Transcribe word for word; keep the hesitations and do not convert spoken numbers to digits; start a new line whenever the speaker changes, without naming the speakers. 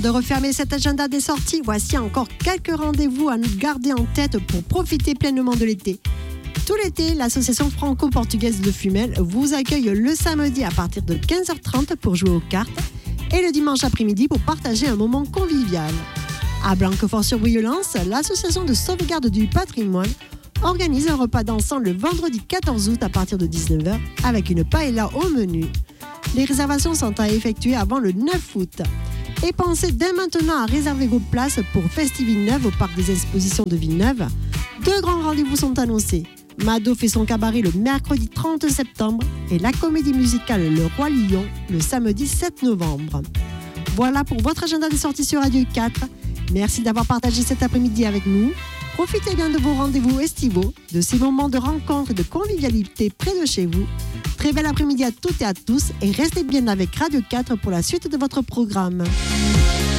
de refermer cet agenda des sorties, voici encore quelques rendez-vous à nous garder en tête pour profiter pleinement de l'été. Tout l'été, l'association franco-portugaise de Fumel vous accueille le samedi à partir de quinze heures trente pour jouer aux cartes et le dimanche après-midi pour partager un moment convivial. À Blanquefort-sur-Briollance, l'association de sauvegarde du patrimoine organise un repas dansant le vendredi quatorze août à partir de dix-neuf heures avec une paella au menu. Les réservations sont à effectuer avant le neuf août. Et pensez dès maintenant à réserver vos places pour Festi-Villeneuve au parc des expositions de Villeneuve. Deux grands rendez-vous sont annoncés. Mado fait son cabaret le mercredi trente septembre et la comédie musicale Le Roi Lion le samedi sept novembre. Voilà pour votre agenda des sorties sur Radio quatre. Merci d'avoir partagé cet après-midi avec nous. Profitez bien de vos rendez-vous estivaux, de ces moments de rencontre et de convivialité près de chez vous. Très bel après-midi à toutes et à tous et restez bien avec Radio quatre pour la suite de votre programme.